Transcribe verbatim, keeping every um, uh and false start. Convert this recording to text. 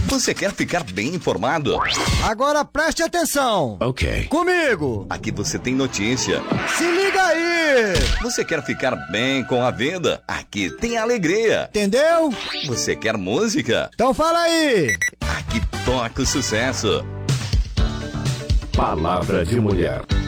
Você quer ficar bem informado? Agora preste atenção. Ok. Comigo. Aqui você tem notícia. Se liga aí. Você quer ficar bem com a vida? Aqui tem alegria. Entendeu? Você quer música? Então fala aí. Aqui toca o sucesso. Palavra de Mulher.